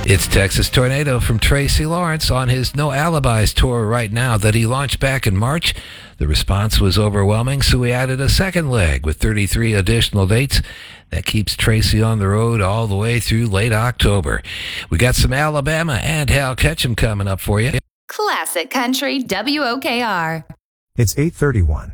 It's Texas Tornado from Tracy Lawrence on his No Alibis tour right now that he launched back in March. The response was overwhelming, so we added a second leg with 33 additional dates. That keeps Tracy on the road all the way through late October. We got some Alabama and Hal Ketchum coming up for you. Classic Country WOKR. It's 8:31.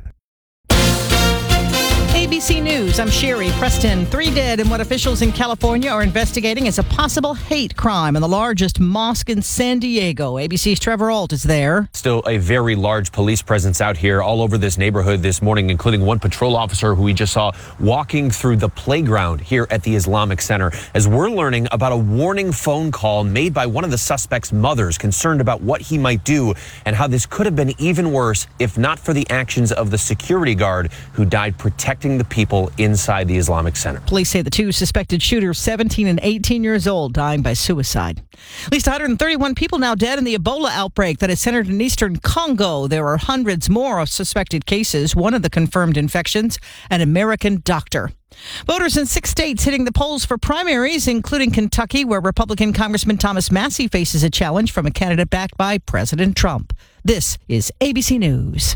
ABC News, I'm Sherry Preston. 3 dead in what officials in California are investigating as a possible hate crime in the largest mosque in San Diego. ABC's Trevor Ault is there. Still a very large police presence out here all over this neighborhood this morning, including one patrol officer who we just saw walking through the playground here at the Islamic Center, as we're learning about a warning phone call made by one of the suspect's mothers concerned about what he might do and how this could have been even worse if not for the actions of the security guard who died protecting the people inside the Islamic Center. Police say the two suspected shooters, 17 and 18 years old, dying by suicide. At least 131 people now dead in the Ebola outbreak that is centered in eastern Congo. There are hundreds more of suspected cases. One of the confirmed infections, an American doctor. Voters in 6 states hitting the polls for primaries, including Kentucky, where Republican Congressman Thomas Massie faces a challenge from a candidate backed by President Trump. This is ABC News.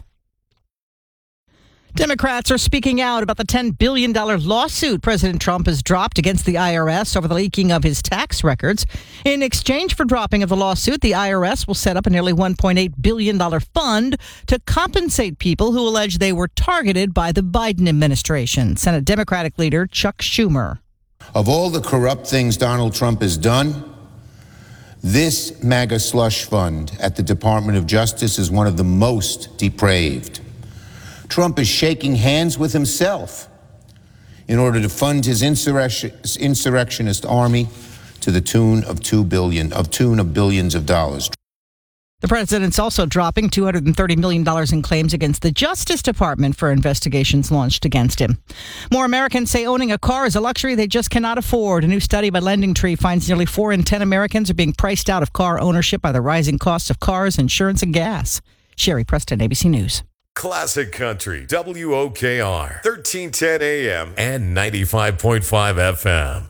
Democrats are speaking out about the $10 billion lawsuit President Trump has dropped against the IRS over the leaking of his tax records. In exchange for dropping of the lawsuit, the IRS will set up a nearly $1.8 billion fund to compensate people who allege they were targeted by the Biden administration. Senate Democratic leader Chuck Schumer. Of all the corrupt things Donald Trump has done, this MAGA slush fund at the Department of Justice is one of the most depraved. Trump is shaking hands with himself in order to fund his insurrectionist army to the tune of billions of dollars. The president's also dropping $230 million in claims against the Justice Department for investigations launched against him. More Americans say owning a car is a luxury they just cannot afford. A new study by LendingTree finds nearly 4 in 10 Americans are being priced out of car ownership by the rising costs of cars, insurance, and gas. Sherry Preston, ABC News. Classic Country, WOKR, 1310 AM and 95.5 FM.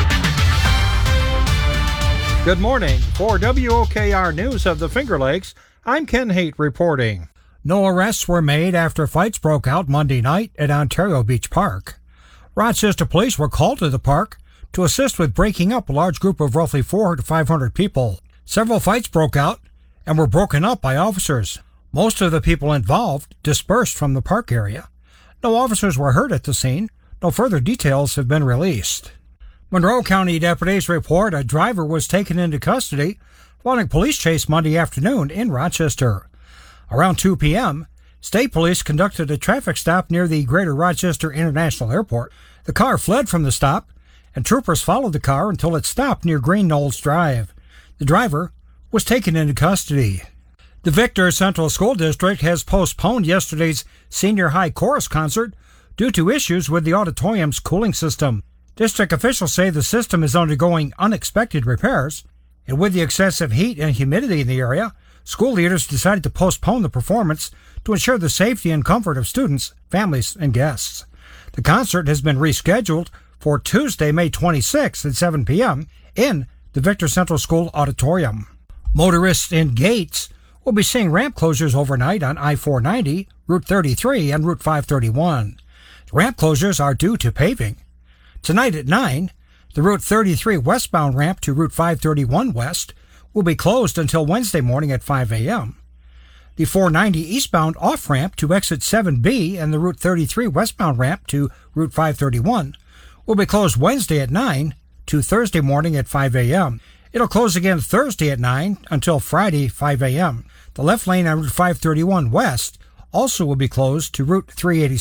Good morning. For WOKR News of the Finger Lakes, I'm Ken Haight reporting. No arrests were made after fights broke out Monday night at Ontario Beach Park. Rochester police were called to the park to assist with breaking up a large group of roughly 400 to 500 people. Several fights broke out and were broken up by officers. Most of the people involved dispersed from the park area. No officers were hurt at the scene. No further details have been released. Monroe County deputies report a driver was taken into custody following a police chase Monday afternoon in Rochester. Around 2 p.m., state police conducted a traffic stop near the Greater Rochester International Airport. The car fled from the stop, and troopers followed the car until it stopped near Green Knolls Drive. The driver was taken into custody. The Victor Central School District has postponed yesterday's senior high chorus concert due to issues with the auditorium's cooling system. District officials say the system is undergoing unexpected repairs, and with the excessive heat and humidity in the area, school leaders decided to postpone the performance to ensure the safety and comfort of students, families, and guests. The concert has been rescheduled for Tuesday, May 26th at 7 p.m. in the Victor Central School Auditorium. Motorists in Gates will be seeing ramp closures overnight on I-490, Route 33, and Route 531. The ramp closures are due to paving. Tonight at 9, the Route 33 westbound ramp to Route 531 West will be closed until Wednesday morning at 5 a.m. The 490 eastbound off-ramp to exit 7B and the Route 33 westbound ramp to Route 531 will be closed Wednesday at 9 to Thursday morning at 5 a.m. It'll close again Thursday at 9 until Friday 5 a.m. The left lane on Route 531 West also will be closed to Route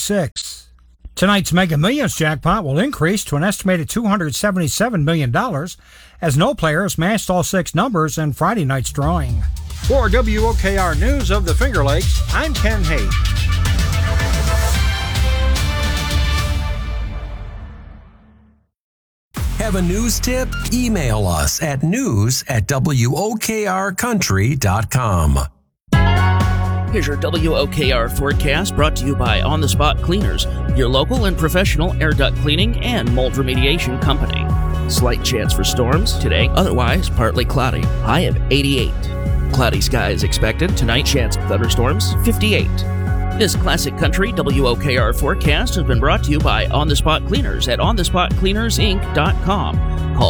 386. Tonight's Mega Millions jackpot will increase to an estimated $277 million as no players matched all 6 numbers in Friday night's drawing. For WOKR News of the Finger Lakes, I'm Ken Haight. Have a news tip? Email us at news@wokrcountry.com. Here's your WOKR forecast brought to you by On the Spot Cleaners, your local and professional air duct cleaning and mold remediation company. Slight chance for storms today, otherwise partly cloudy. High of 88. Cloudy skies expected. Tonight, chance of thunderstorms, 58. This Classic Country WOKR forecast has been brought to you by On The Spot Cleaners at onthespotcleanersinc.com. Call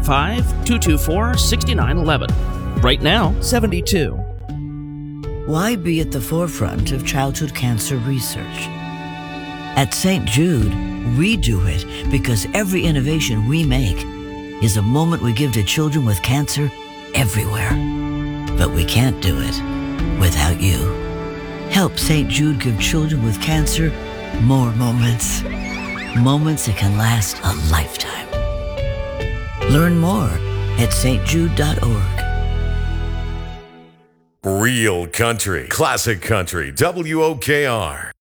585-224-6911. Right now, 72. Why be at the forefront of childhood cancer research? At St. Jude, we do it because every innovation we make is a moment we give to children with cancer everywhere. But we can't do it without you. Help St. Jude give children with cancer more moments. Moments that can last a lifetime. Learn more at stjude.org. Real country, classic country, WOKR.